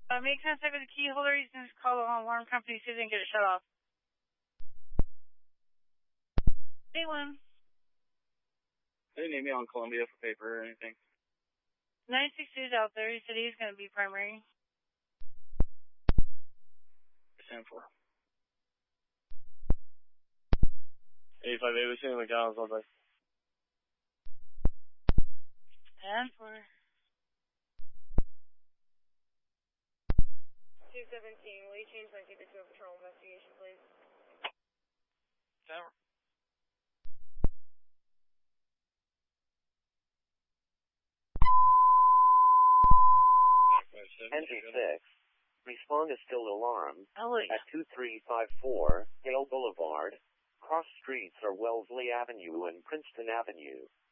Make contact with the key holder. He's going to call the alarm company so they can get it shut off. Anyone? They didn't need me on Columbia for paper or anything. 962 is out there. He said he's going to be primary. Stand for. 858, we're seeing McDonald's all day. And for 217, will you change my ticket to a patrol investigation, please? Tower. NG6. Respond is still alarmed. Ellie. At 2354 Gale Boulevard. Cross streets are Wellesley Avenue and Princeton Avenue.